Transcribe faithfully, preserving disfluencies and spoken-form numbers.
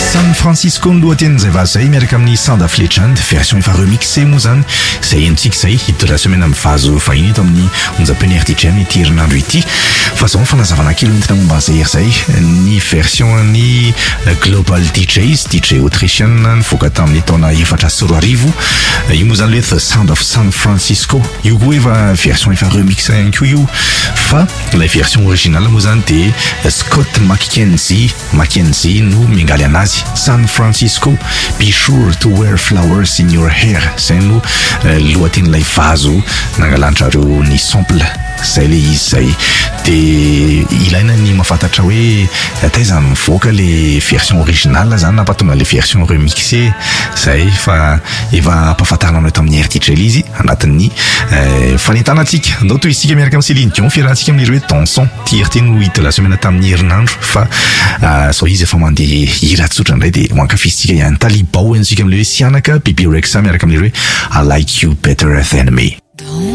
San Francisco no lohatenin'izay vazay miaraka amin'ny Sanda Fletchand version efa remixé moa zany zay entsika zay hita la semaine amin'ny vazo vahiny eto amin'ny onjam-peny R T J ity herinandro ity fa zao fanazavana kely entina momba zay zay ny version ny Global D Js D J Autrichian nivoaka tamin'ny taona efatra sy roa arivo io moa zany le The Sound of San Francisco io koa efa version efa remixé ihany koa io fa la version originale moa zany de Scott McKenzie McKenzie no mingaly anazy San Francisco, be sure to wear flowers in your hair. Zay no lohatenin'ilay vazo nangalanitra reo ny sample zay le izy zay de ilaina ny mahafantatra hoe taiza mivoaka le version originale zany nampatonga le version remixé zay fa efa ampahafantarana anao eto amin'ny R T J izy anatin'ny fanentanantsika ndao toy isika miaraka amin'ny Céline Dion fiarahantsika amin'ireo hoe danson ty R T no hita la semaine tamin'ny herinandro fa zao izy efa mandeha hira tsotra indray de mankafisitsika ihany Talibao ensika amin'le hoe Sianaka Bibi Rexa miaraka amin'ireo hoe I like you better than me.